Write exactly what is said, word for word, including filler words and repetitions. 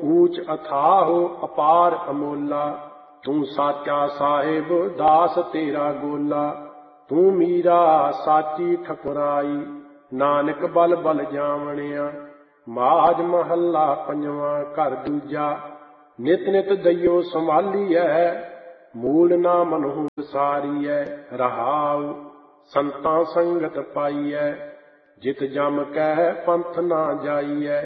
ਊਚ ਅਥਾਹੁ ਅਪਾਰ ਅਮੋਲਾ। ਤੂੰ ਸਾਚਾ ਸਾਹਿਬ ਦਾਸ ਤੇਰਾ ਗੋਲਾ। ਤੂੰ ਮੀਰਾ ਸਾਚੀ ਠਕੁਰਾਈ, ਨਾਨਕ ਬਲ ਬਲ ਜਾਵਣਿਆ। ਮਾਝ ਮਹੱਲਾ ਪੰਜਵਾਂ ਘਰ ਦੂਜਾ। ਨਿਤ ਨਿਤ ਦਈਓ ਸੰਭਾਲੀਐ, ਮੂਲ ਨਾ ਮਨਹੁ ਵਿਸਾਰੀਐ। ਰਹਾਉ ਸੰਤਾਂ ਸੰਗਤ ਪਾਈਐ, ਜਿਤ ਜਮ ਕੈ ਪੰਥ ਨਾ ਜਾਈਐ।